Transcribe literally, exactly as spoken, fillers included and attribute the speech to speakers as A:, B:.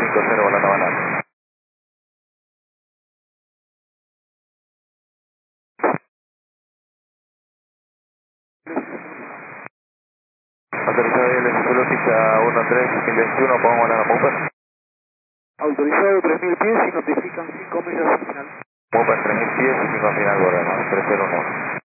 A: cinco cero, volando banal. Autorizado el ciclo pista uno tres mil veintiuno, podemos volar a Mooper.
B: Autorizado tres mil pies y notifican cinco millas al final.
A: Mooper tres mil pies y cinco al final, volvemos, tres cero uno.